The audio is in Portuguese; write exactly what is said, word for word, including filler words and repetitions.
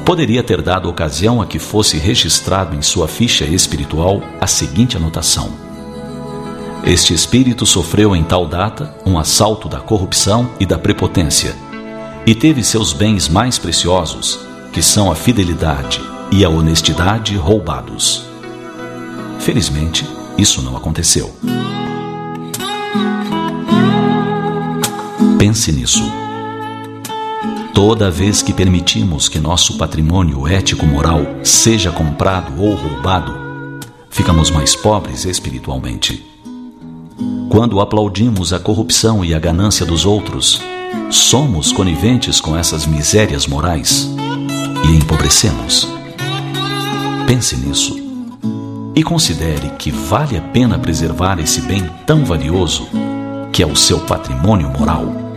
poderia ter dado ocasião a que fosse registrado em sua ficha espiritual a seguinte anotação: este espírito sofreu em tal data um assalto da corrupção e da prepotência, e teve seus bens mais preciosos, que são a fidelidade e a honestidade, roubados. Felizmente, isso não aconteceu. Pense nisso. Toda vez que permitimos que nosso patrimônio ético-moral seja comprado ou roubado, ficamos mais pobres espiritualmente. Quando aplaudimos a corrupção e a ganância dos outros, somos coniventes com essas misérias morais e empobrecemos. Pense nisso e considere que vale a pena preservar esse bem tão valioso que é o seu patrimônio moral.